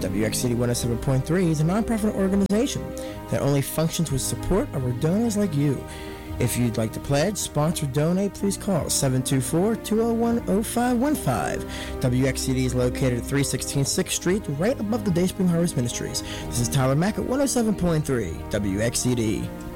WXCD 107.3 is a nonprofit organization that only functions with support of our donors like you. If you'd like to pledge, sponsor, donate, please call 724-201-0515. WXCD is located at 316 6th Street, right above the Dayspring Harvest Ministries. This is Tyler Mack at 107.3 WXCD.